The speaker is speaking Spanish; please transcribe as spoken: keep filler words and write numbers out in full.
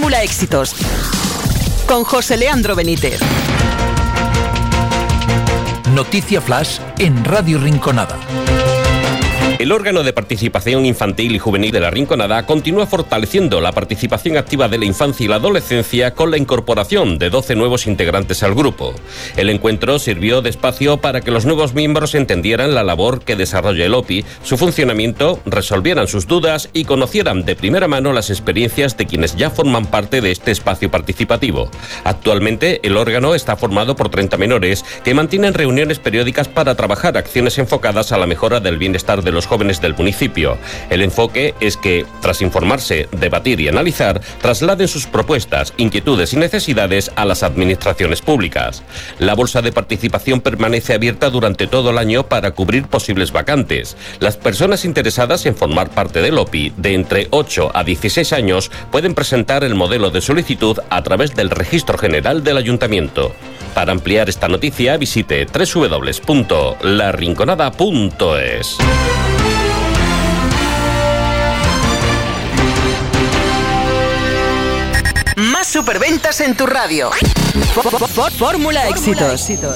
Fórmula Éxitos, con José Leandro Benítez. Noticia Flash en Radio Rinconada. El órgano de participación infantil y juvenil de La Rinconada continúa fortaleciendo la participación activa de la infancia y la adolescencia con la incorporación de doce nuevos integrantes al grupo. El encuentro sirvió de espacio para que los nuevos miembros entendieran la labor que desarrolla el O P I, su funcionamiento, resolvieran sus dudas y conocieran de primera mano las experiencias de quienes ya forman parte de este espacio participativo. Actualmente, el órgano está formado por treinta menores que mantienen reuniones periódicas para trabajar acciones enfocadas a la mejora del bienestar de los jóvenes del municipio. El enfoque es que, tras informarse, debatir y analizar, trasladen sus propuestas, inquietudes y necesidades a las administraciones públicas. La bolsa de participación permanece abierta durante todo el año para cubrir posibles vacantes. Las personas interesadas en formar parte del O P I de entre ocho a dieciséis años pueden presentar el modelo de solicitud a través del Registro General del Ayuntamiento. Para ampliar esta noticia, visite doble u doble u doble u punto la rinconada punto es. Más superventas en tu radio. Fórmula Éxitos.